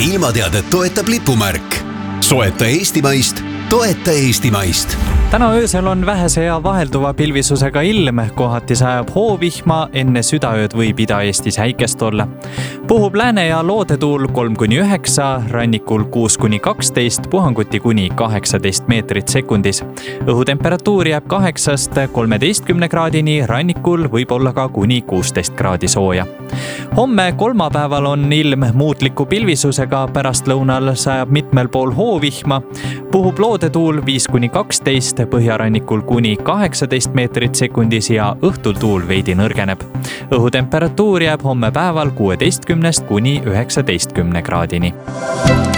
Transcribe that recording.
ilmateadet toetab lipumärk. Soeta eestimaist, toeta eestimaist. Täna öösel on vähese ja vahelduva pilvisusega ilm, kohati sajab hoovihma, enne südaööd võib Ida-Eestis häikest olla. Puhub lääne- ja loodetuul 3-9, rannikul 6-12, puhanguti kuni 18 meetrit sekundis. Õhutemperatuur jääb 8-13 kraadini, rannikul võib olla ka kuni 16 kraadi sooja. Homme kolmapäeval on ilm muutliku pilvisusega, pärastlõunal sajab mitmel pool hoovihma, puhub loodetuul 5-12, põhjarannikul kuni 18 meetrit sekundis ja õhtul tuul veidi nõrgeneb. Õhutemperatuur jääb homme päeval 16-19 kraadini.